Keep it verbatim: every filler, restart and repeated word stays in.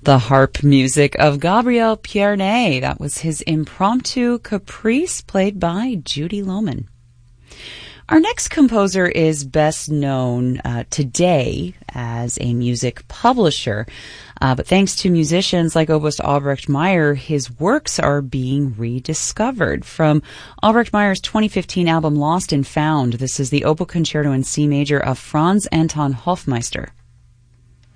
The harp music of Gabriel Pierné. That was his impromptu caprice played by Judy Lohman. Our next composer is best known uh, today as a music publisher, uh, but thanks to musicians like August Albrecht Meyer, his works are being rediscovered. From Albrecht Meyer's twenty fifteen album Lost and Found, this is the Opal Concerto in C Major of Franz Anton Hofmeister.